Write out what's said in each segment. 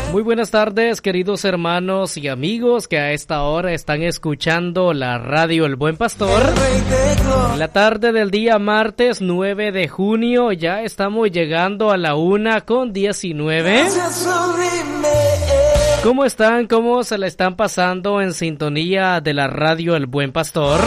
Muy buenas tardes, queridos hermanos y amigos que a esta hora están escuchando la radio El Buen Pastor. En la tarde del día martes 9 de junio ya estamos llegando a la 1:19. ¿Cómo están? ¿Cómo se la están pasando en sintonía de la radio El Buen Pastor?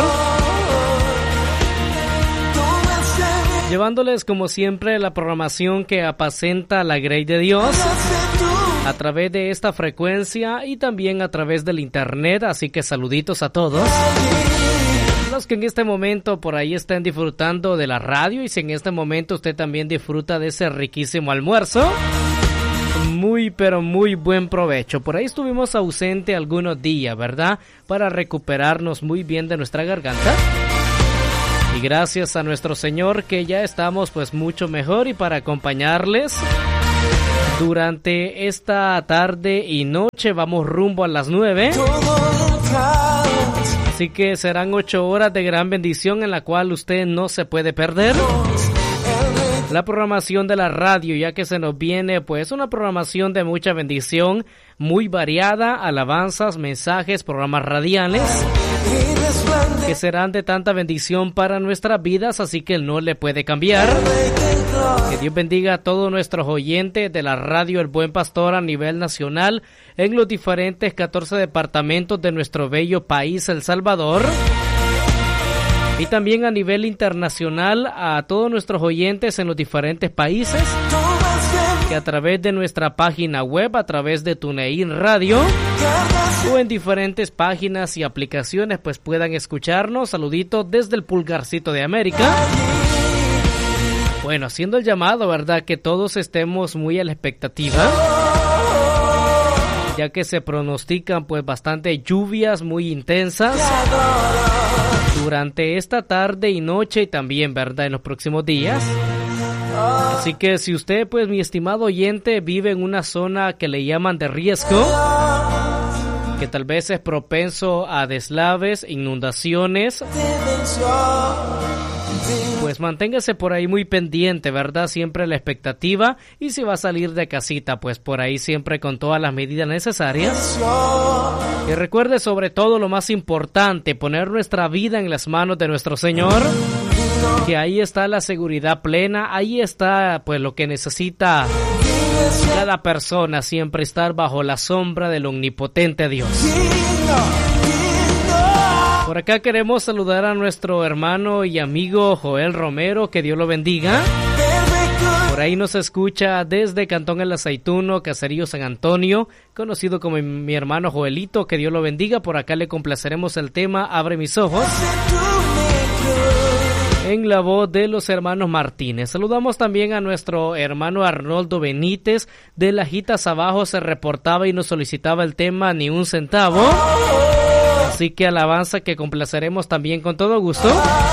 Llevándoles como siempre la programación que apacenta la Grey de Dios a través de esta frecuencia y también a través del internet, así que saluditos a todos. Los que en este momento por ahí estén disfrutando de la radio y si en este momento usted también disfruta de ese riquísimo almuerzo, muy pero muy buen provecho. Por ahí estuvimos ausente algunos días, ¿verdad? Para recuperarnos muy bien de nuestra garganta. Y gracias a nuestro Señor que ya estamos pues mucho mejor y para acompañarles durante esta tarde y noche vamos rumbo a las 9. Así que serán 8 horas de gran bendición en la cual usted no se puede perder la programación de la radio, ya que se nos viene pues una programación de mucha bendición, muy variada, alabanzas, mensajes, programas radiales que serán de tanta bendición para nuestras vidas, así que no le puede cambiar. Que Dios bendiga a todos nuestros oyentes de la radio El Buen Pastor a nivel nacional en los diferentes 14 departamentos de nuestro bello país El Salvador. Y también a nivel internacional a todos nuestros oyentes en los diferentes países que a través de nuestra página web, a través de TuneIn Radio o en diferentes páginas y aplicaciones pues puedan escucharnos. Saluditos desde el pulgarcito de América. Bueno, haciendo el llamado, ¿verdad? Que todos estemos muy a la expectativa, ya que se pronostican pues bastante lluvias muy intensas durante esta tarde y noche y también, ¿verdad?, en los próximos días. Así que si usted, pues mi estimado oyente, vive en una zona que le llaman de riesgo, que tal vez es propenso a deslaves, inundaciones, pues manténgase por ahí muy pendiente, ¿verdad? Siempre la expectativa. Y si va a salir de casita, pues por ahí siempre con todas las medidas necesarias. Y recuerde sobre todo lo más importante, poner nuestra vida en las manos de nuestro Señor. Que ahí está la seguridad plena, ahí está pues lo que necesita cada persona, siempre estar bajo la sombra del omnipotente Dios. Por acá queremos saludar a nuestro hermano y amigo Joel Romero, que Dios lo bendiga. Por ahí nos escucha desde Cantón El Aceituno, Caserío San Antonio, conocido como mi hermano Joelito, que Dios lo bendiga. Por acá le complaceremos el tema Abre mis ojos, en la voz de los hermanos Martínez. Saludamos también a nuestro hermano Arnoldo Benítez, de Lajitas Abajo, se reportaba y nos solicitaba el tema Ni un centavo. Así que alabanza que complaceremos también con todo gusto.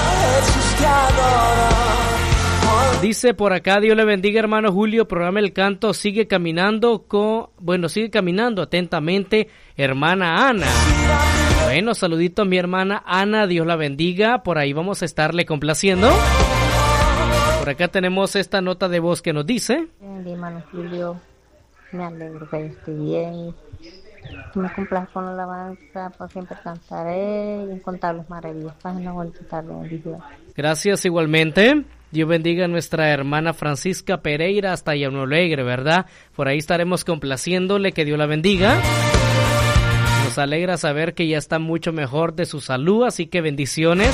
Dice por acá, Dios le bendiga, hermano Julio, programa El Canto, sigue caminando atentamente, hermana Ana. Bueno, saludito a mi hermana Ana, Dios la bendiga, por ahí vamos a estarle complaciendo. Por acá tenemos esta nota de voz que nos dice: Mi hermano Julio, me alegro que esté bien, que me cumplas con la alabanza, por siempre cantaré y contar los maravillas. Página bonita tarde, bendición. Gracias igualmente. Dios bendiga a nuestra hermana Francisca Pereira hasta Llano Alegre, ¿verdad? Por ahí estaremos complaciéndole, que Dios la bendiga. Nos alegra saber que ya está mucho mejor de su salud, así que bendiciones.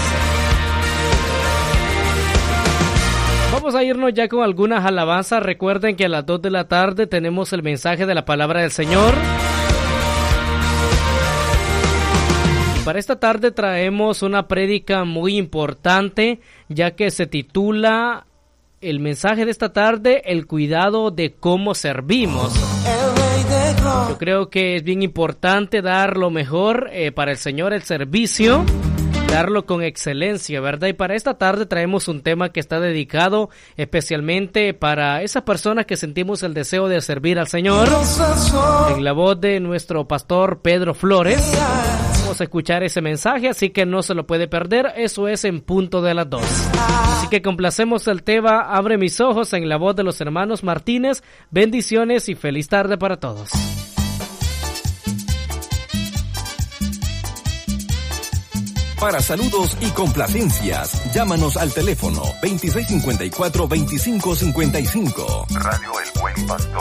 Vamos a irnos ya con algunas alabanzas. Recuerden que a las 2 de la tarde tenemos el mensaje de la palabra del Señor. Para esta tarde traemos una prédica muy importante, ya que se titula el mensaje de esta tarde, el cuidado de cómo servimos. Yo creo que es bien importante dar lo mejor para el Señor, el servicio, darlo con excelencia, ¿verdad? Y para esta tarde traemos un tema que está dedicado especialmente para esas personas que sentimos el deseo de servir al Señor, en la voz de nuestro pastor Pedro Flores. Vamos a escuchar ese mensaje, así que no se lo puede perder. Eso es en punto de las 2. Así que complacemos el tema Abre mis ojos en la voz de los hermanos Martínez. Bendiciones y feliz tarde para todos. Para saludos y complacencias, llámanos al teléfono 2654-2555. Radio El Buen Pastor.